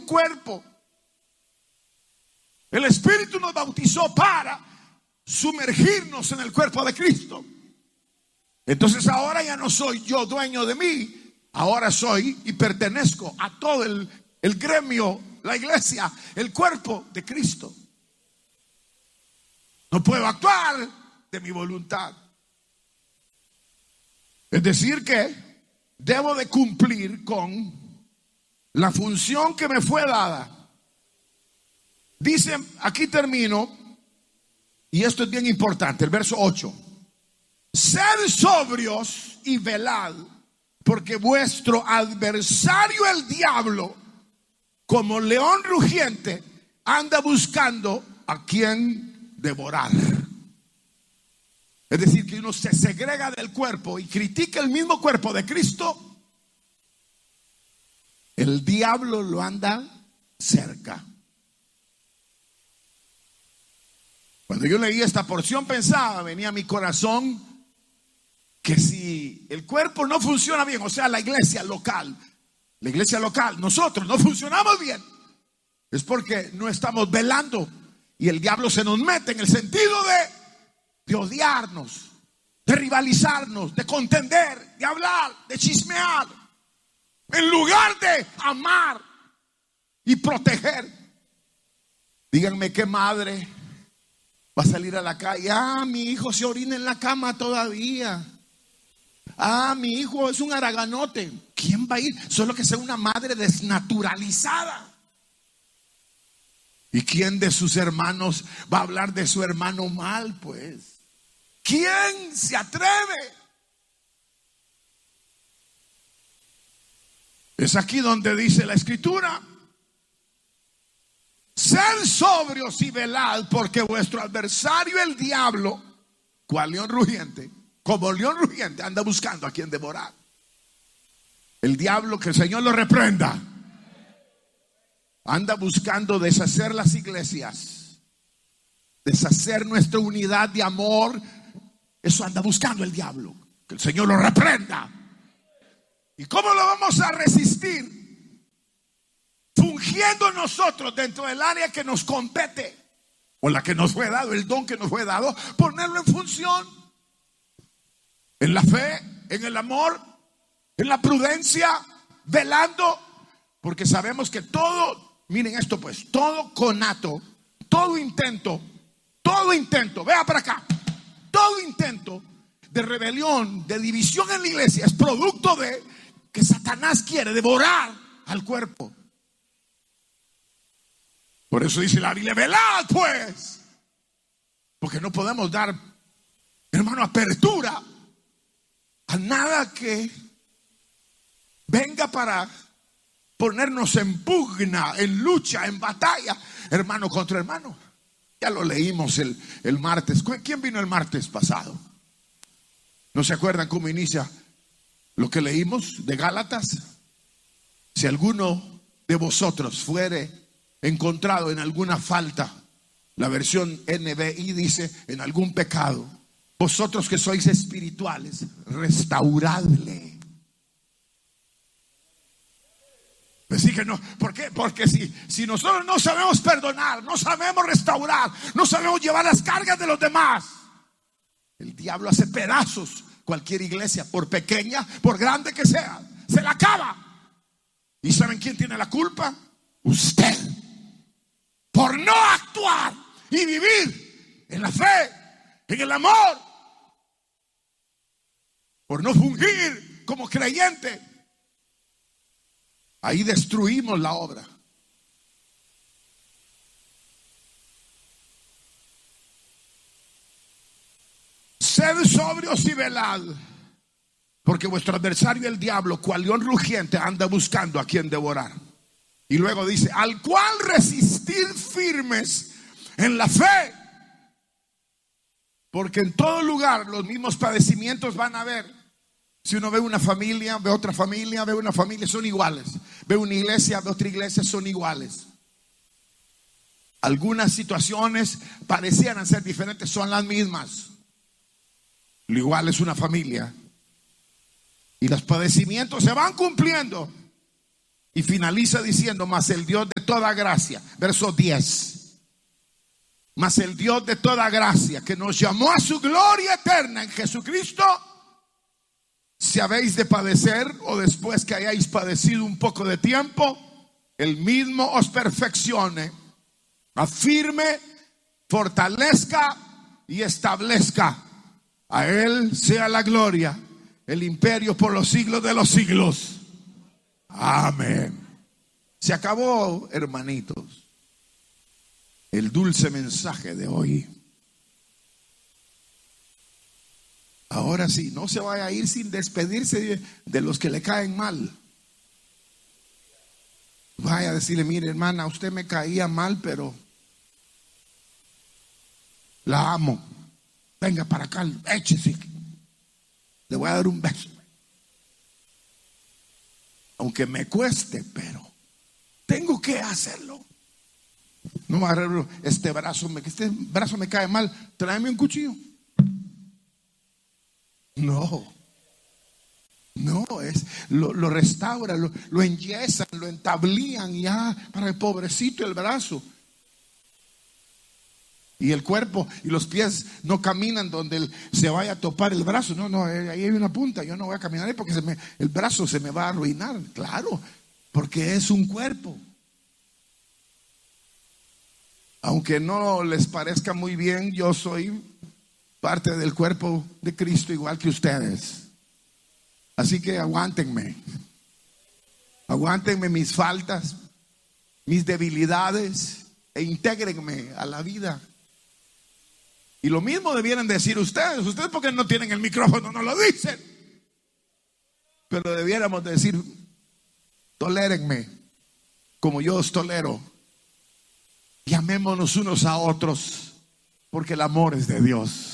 cuerpo. El Espíritu nos bautizó para sumergirnos en el cuerpo de Cristo. Entonces ahora ya no soy yo dueño de mí. Ahora soy y pertenezco a todo el gremio, la iglesia, el cuerpo de Cristo. No puedo actuar de mi voluntad. Es decir que debo de cumplir con la función que me fue dada. Dice, aquí termino, y esto es bien importante, el verso 8. Sed sobrios y velad, porque vuestro adversario el diablo, como león rugiente, anda buscando a quien devorar. Es decir, que uno se segrega del cuerpo y critica el mismo cuerpo de Cristo. El diablo lo anda cerca. Cuando yo leí esta porción pensaba, venía a mi corazón que si el cuerpo no funciona bien, o sea, la iglesia local, nosotros no funcionamos bien, es porque no estamos velando y el diablo se nos mete en el sentido de odiarnos, de rivalizarnos, de contender, de hablar, de chismear, en lugar de amar y proteger. Díganme qué madre va a salir a la calle. Mi hijo se orina en la cama todavía. Mi hijo es un haraganote. ¿Quién va a ir? Solo que sea una madre desnaturalizada. ¿Y quién de sus hermanos va a hablar de su hermano mal? Pues, ¿quién se atreve? Es aquí donde dice la Escritura: sed sobrios y velad, porque vuestro adversario el diablo, cual león rugiente, como león rugiente, anda buscando a quien devorar. El diablo, que el Señor lo reprenda, anda buscando deshacer las iglesias, deshacer nuestra unidad de amor. Eso anda buscando el diablo. Que el Señor lo reprenda. ¿Y cómo lo vamos a resistir? Fungiendo nosotros dentro del área que nos compete, o la que nos fue dado, el don que nos fue dado, ponerlo en función. En la fe, en el amor, en la prudencia, velando, porque sabemos que todo, miren esto pues, todo conato, todo intento, vea para acá, todo intento de rebelión, de división en la iglesia es producto de que Satanás quiere devorar al cuerpo. Por eso dice la Biblia: velad pues, porque no podemos dar, hermano, apertura a nada que venga para ponernos en pugna, en lucha, en batalla, hermano contra hermano. Ya lo leímos el martes. ¿Quién vino el martes pasado? ¿No se acuerdan cómo inicia lo que leímos de Gálatas? Si alguno de vosotros fuere encontrado en alguna falta, la versión NBI dice en algún pecado, vosotros que sois espirituales, restauradle. Así que no, ¿por qué? Porque si nosotros no sabemos perdonar, no sabemos restaurar, no sabemos llevar las cargas de los demás, el diablo hace pedazos cualquier iglesia, por pequeña, por grande que sea, se la acaba. ¿Y saben quién tiene la culpa? Usted, por no actuar y vivir en la fe, en el amor, por no fungir como creyente. Ahí destruimos la obra. Sed sobrios y velad, porque vuestro adversario el diablo, cual león rugiente, anda buscando a quien devorar. Y luego dice: al cual resistir firmes en la fe, porque en todo lugar los mismos padecimientos van a haber. Si uno ve una familia, ve otra familia, ve una familia, son iguales. Ve una iglesia, ve otra iglesia, son iguales. Algunas situaciones parecieran ser diferentes, son las mismas. Lo igual es una familia. Y los padecimientos se van cumpliendo. Y finaliza diciendo: mas el Dios de toda gracia, verso 10, mas el Dios de toda gracia, que nos llamó a su gloria eterna en Jesucristo, si habéis de padecer, o después que hayáis padecido un poco de tiempo, el mismo os perfeccione, afirme, fortalezca y establezca. A Él sea la gloria, el imperio por los siglos de los siglos. Amén. Se acabó, hermanitos, el dulce mensaje de hoy. Ahora sí, no se vaya a ir sin despedirse de los que le caen mal. Vaya a decirle: mire, hermana, usted me caía mal, pero la amo. Venga para acá, échese. Le voy a dar un beso. Aunque me cueste, pero tengo que hacerlo. No me agarro este brazo me cae mal, tráeme un cuchillo. No, lo restauran, lo enyesan, lo entablían ya para el pobrecito el brazo. Y el cuerpo y los pies no caminan donde se vaya a topar el brazo. No, ahí hay una punta. Yo no voy a caminar ahí porque el brazo se me va a arruinar. Claro, porque es un cuerpo. Aunque no les parezca muy bien, yo soy parte del cuerpo de Cristo igual que ustedes. Así que aguántenme mis faltas, mis debilidades, e intégrenme a la vida. Y lo mismo debieran decir ustedes porque no tienen el micrófono, no lo dicen. Pero debiéramos decir: tolérenme como yo os tolero. Y amémonos unos a otros, porque el amor es de Dios.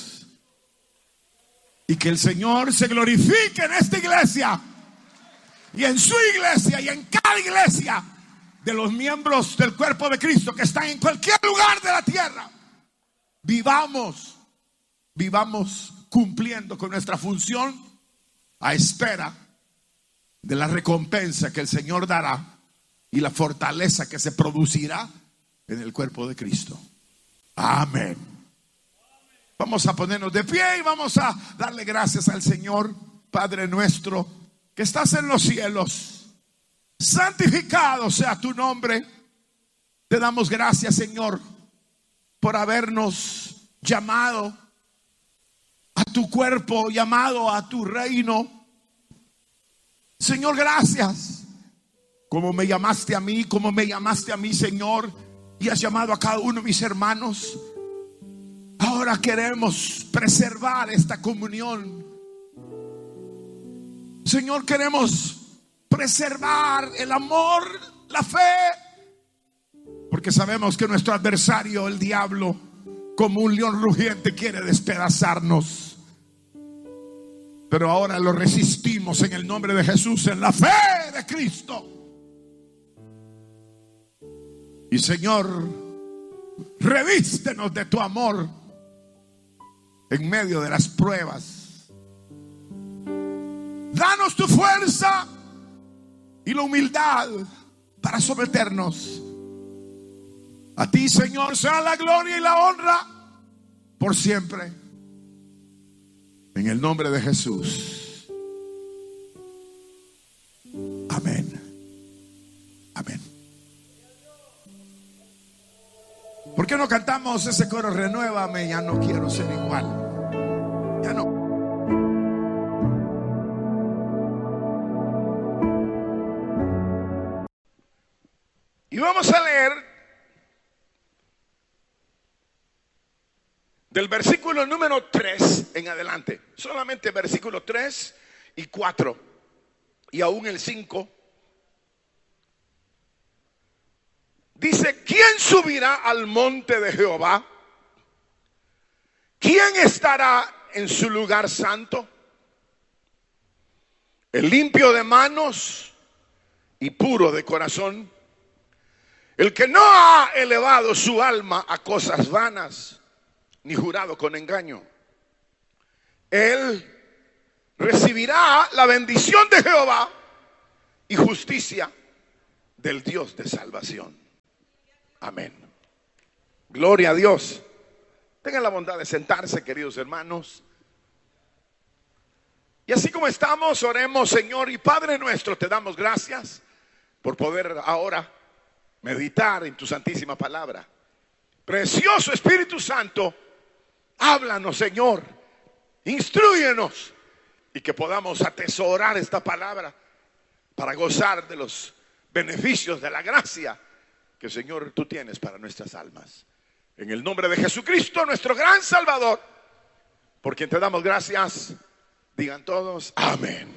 Y que el Señor se glorifique en esta iglesia, y en su iglesia, y en cada iglesia de los miembros del cuerpo de Cristo que están en cualquier lugar de la tierra. Vivamos cumpliendo con nuestra función, a espera de la recompensa que el Señor dará y la fortaleza que se producirá en el cuerpo de Cristo. Amén. Vamos a ponernos de pie y vamos a darle gracias al Señor. Padre nuestro que estás en los cielos, santificado sea tu nombre. Te damos gracias, Señor, por habernos llamado a tu cuerpo, llamado a tu reino. Señor, gracias. Como me llamaste a mí, Señor, y has llamado a cada uno de mis hermanos. Ahora queremos preservar esta comunión. Señor, queremos preservar el amor, la fe, porque sabemos que nuestro adversario, el diablo, como un león rugiente, quiere despedazarnos. Pero ahora lo resistimos en el nombre de Jesús, en la fe de Cristo. Y Señor, revístenos de tu amor en medio de las pruebas. Danos tu fuerza y la humildad para someternos. A ti, Señor, sea la gloria y la honra por siempre. En el nombre de Jesús. Amén. Amén. ¿Por qué no cantamos ese coro? Renuévame, ya no quiero ser igual. Ya no. Y vamos a leer del versículo número 3 en adelante. Solamente versículo 3 y 4 y aún el 5. Dice: ¿quién subirá al monte de Jehová? ¿Quién estará en su lugar santo? El limpio de manos y puro de corazón, el que no ha elevado su alma a cosas vanas, ni jurado con engaño. Él recibirá la bendición de Jehová y justicia, del Dios de salvación. Amén. Gloria a Dios. Tengan la bondad de sentarse, queridos hermanos. Y así como estamos, oremos. Señor y Padre nuestro, te damos gracias por poder ahora meditar en tu santísima palabra. Precioso Espíritu Santo, háblanos, Señor, instrúyenos, y que podamos atesorar esta palabra para gozar de los beneficios de la gracia que, Señor, tú tienes para nuestras almas. En el nombre de Jesucristo, nuestro gran Salvador, por quien te damos gracias, digan todos, amén.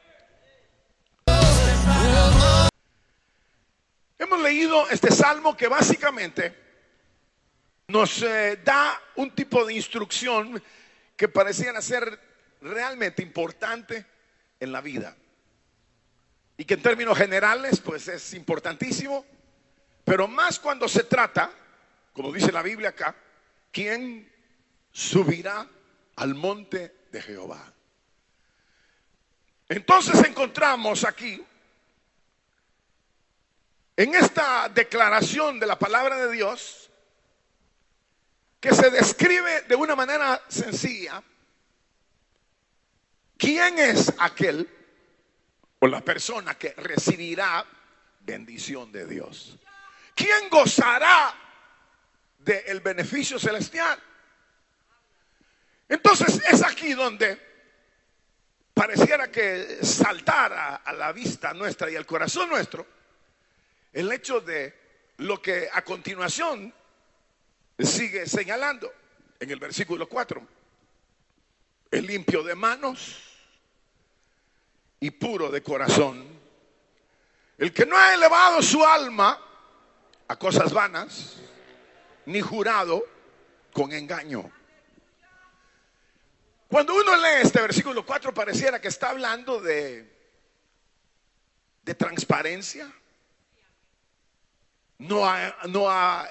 Hemos leído este salmo que básicamente nos da un tipo de instrucción que pareciera ser realmente importante en la vida, y que en términos generales pues es importantísimo, pero más cuando se trata, como dice la Biblia acá, ¿quién subirá al monte de Jehová? Entonces encontramos aquí, en esta declaración de la palabra de Dios, que se describe de una manera sencilla quién es aquel o la persona que recibirá bendición de Dios. ¿Quién gozará del beneficio celestial? Entonces es aquí donde pareciera que saltara a la vista nuestra y al corazón nuestro el hecho de lo que a continuación sigue señalando en el versículo 4. El limpio de manos y puro de corazón, el que no ha elevado su alma a cosas vanas, ni jurado con engaño. Cuando uno lee este versículo 4, pareciera que está hablando de transparencia. No ha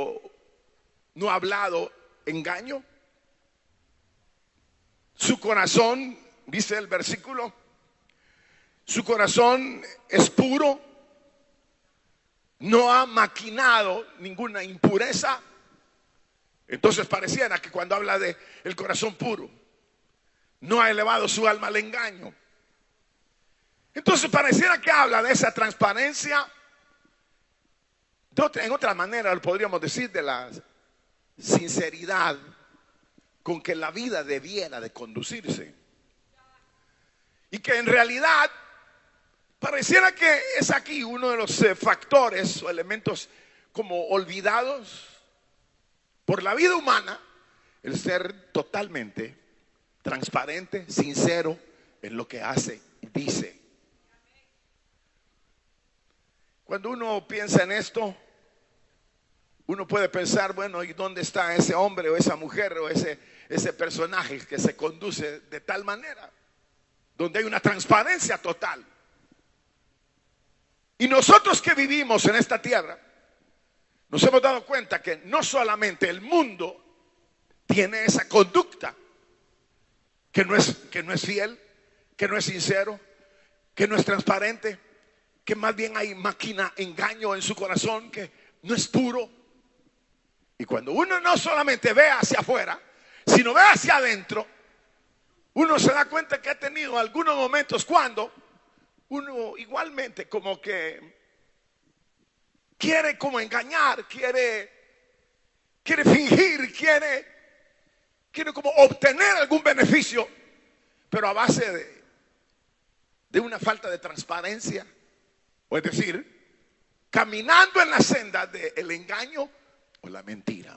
hablado engaño. Su corazón, dice el versículo, su corazón es puro, no ha maquinado ninguna impureza. Entonces pareciera que cuando habla de el corazón puro, no ha elevado su alma al engaño. Entonces pareciera que habla de esa transparencia. En otra manera lo podríamos decir de la sinceridad con que la vida debiera de conducirse, y que en realidad pareciera que es aquí uno de los factores o elementos como olvidados por la vida humana, el ser totalmente transparente, sincero en lo que hace y dice. Cuando uno piensa en esto, uno puede pensar, bueno, ¿y dónde está ese hombre o esa mujer o ese personaje que se conduce de tal manera? Donde hay una transparencia total. Y nosotros que vivimos en esta tierra, nos hemos dado cuenta que no solamente el mundo tiene esa conducta, que no es fiel, que no es sincero, que no es transparente, que más bien hay máquina, engaño en su corazón, que no es puro. Y cuando uno no solamente ve hacia afuera, sino ve hacia adentro, uno se da cuenta que ha tenido algunos momentos cuando uno igualmente como que quiere como engañar, quiere fingir, quiere como obtener algún beneficio, pero a base de una falta de transparencia, o es decir, caminando en la senda del engaño o la mentira.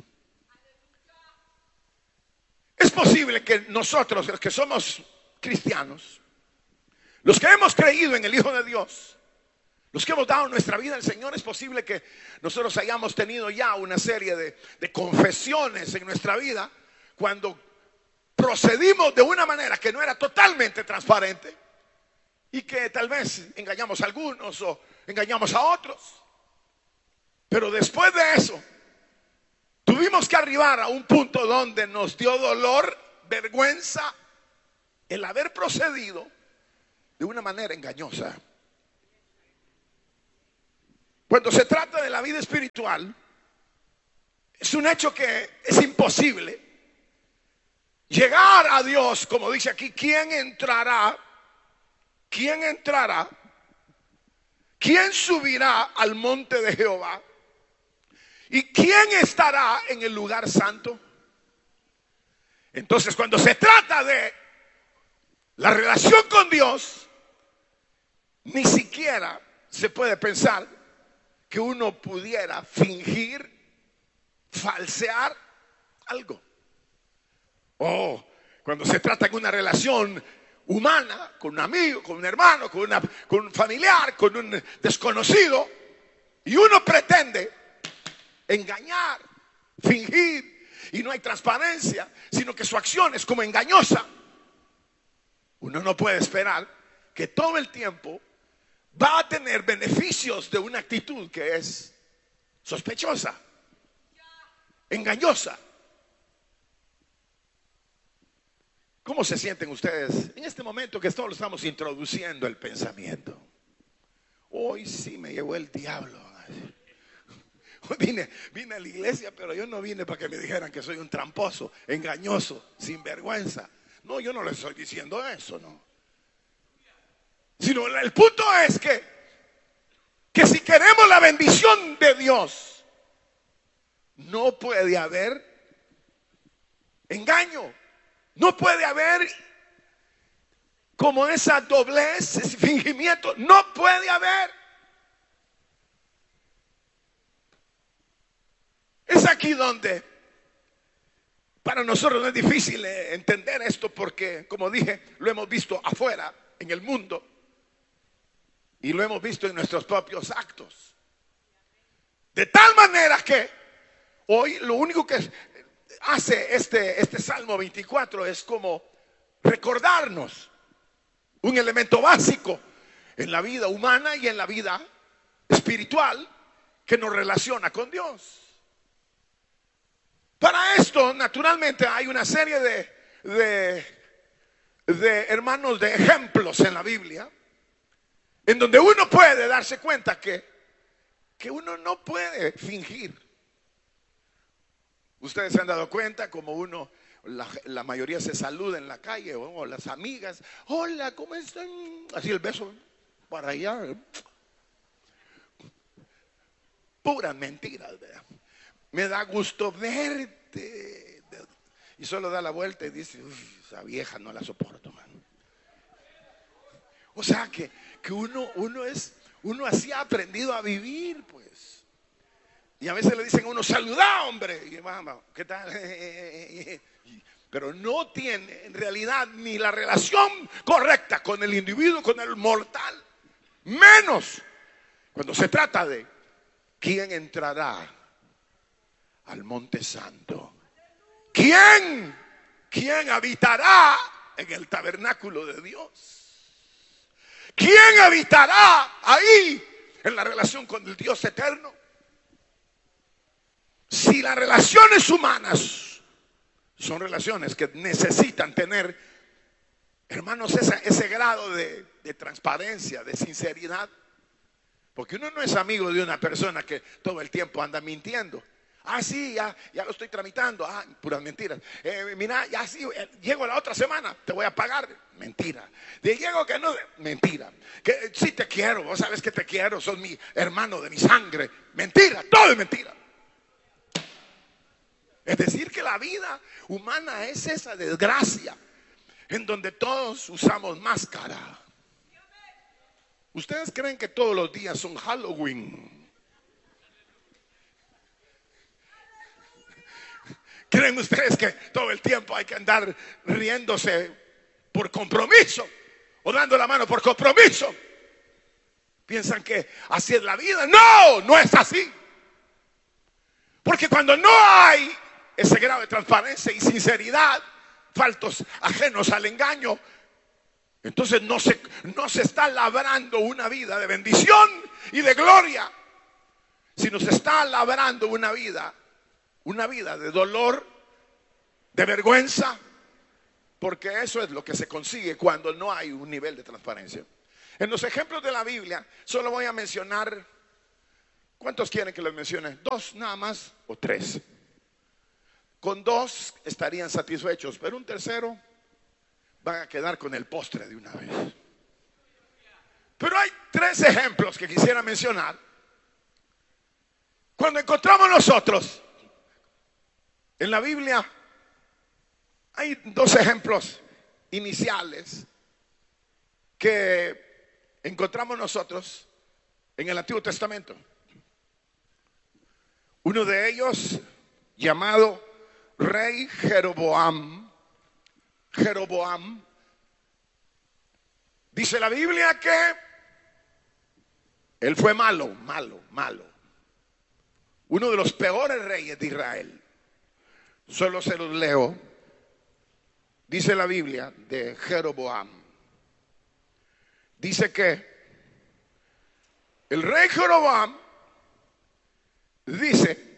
Es posible que nosotros, los que somos cristianos, los que hemos creído en el Hijo de Dios, los que hemos dado nuestra vida al Señor, es posible que nosotros hayamos tenido ya una serie de confesiones en nuestra vida cuando procedimos de una manera que no era totalmente transparente y que tal vez engañamos a algunos o engañamos a otros. Pero después de eso, tuvimos que arribar a un punto donde nos dio dolor, vergüenza, el haber procedido de una manera engañosa. Cuando se trata de la vida espiritual, es un hecho que es imposible llegar a Dios, como dice aquí. ¿Quién entrará? ¿Quién entrará? ¿Quién subirá al monte de Jehová? ¿Y quién estará en el lugar santo? Entonces, cuando se trata de la relación con Dios, ni siquiera se puede pensar que uno pudiera fingir, falsear algo. Oh, cuando se trata de una relación humana, con un amigo, con un hermano, con un familiar, con un desconocido, y uno pretende engañar, fingir, y no hay transparencia, sino que su acción es como engañosa, uno no puede esperar que todo el tiempo va a tener beneficios de una actitud que es sospechosa, engañosa. ¿Cómo se sienten ustedes en este momento que todos estamos introduciendo el pensamiento? Hoy sí me llevó el diablo. Hoy vine a la iglesia, pero yo no vine para que me dijeran que soy un tramposo, engañoso, sinvergüenza. No, yo no les estoy diciendo eso, no. Sino el punto es que si queremos la bendición de Dios, no puede haber engaño. No puede haber como esa doblez, ese fingimiento. No puede haber. Es aquí donde para nosotros no es difícil entender esto, porque, como dije, lo hemos visto afuera, en el mundo, y lo hemos visto en nuestros propios actos. De tal manera que hoy lo único que hace este Salmo 24 es como recordarnos un elemento básico en la vida humana y en la vida espiritual que nos relaciona con Dios. Para esto, naturalmente, hay una serie de hermanos, de ejemplos en la Biblia, en donde uno puede darse cuenta que uno no puede fingir. Ustedes se han dado cuenta como la mayoría se saluda en la calle, o las amigas, hola, ¿cómo están? Así el beso para allá. Puras mentiras, ¿verdad? Me da gusto verte. Y solo da la vuelta y dice, esa vieja no la soporto, man. O sea que uno así ha aprendido a vivir, pues. Y a veces le dicen a uno, saluda, hombre. Y mamá, ¿qué tal? Pero no tiene en realidad ni la relación correcta con el individuo, con el mortal. Menos cuando se trata de quién entrará al monte santo. ¿Quién habitará en el tabernáculo de Dios? ¿Quién habitará ahí en la relación con el Dios eterno? Si las relaciones humanas son relaciones que necesitan tener, hermanos, ese grado de transparencia, de sinceridad, porque uno no es amigo de una persona que todo el tiempo anda mintiendo. Ah, sí, ya lo estoy tramitando. Ah, puras mentiras. Mira, ya sí, llego la otra semana, te voy a pagar. Mentira. Llego que no, mentira. Que sí te quiero, vos sabes que te quiero, sos mi hermano de mi sangre. Mentira, todo es mentira. Es decir, que la vida humana es esa desgracia en donde todos usamos máscara. ¿Ustedes creen que todos los días son Halloween? ¿Creen ustedes que todo el tiempo hay que andar riéndose por compromiso o dando la mano por compromiso? ¿Piensan que así es la vida? No, no es así. Porque cuando no hay ese grado de transparencia y sinceridad, faltos ajenos al engaño, entonces no se está labrando una vida de bendición y de gloria, sino se está labrando una vida de dolor, de vergüenza, porque eso es lo que se consigue cuando no hay un nivel de transparencia. En los ejemplos de la Biblia solo voy a mencionar ¿Cuántos quieren que les mencione? ¿Dos nada más o tres? Con dos estarían satisfechos, pero un tercero van a quedar con el postre de una vez. Pero hay tres ejemplos que quisiera mencionar. Cuando encontramos nosotros en la Biblia, hay dos ejemplos iniciales que encontramos nosotros en el Antiguo Testamento. Uno de ellos, llamado rey Jeroboam. Jeroboam, dice la Biblia que él fue malo. Uno de los peores reyes de Israel. Solo se los leo. Dice la Biblia de Jeroboam. Dice que el rey Jeroboam dice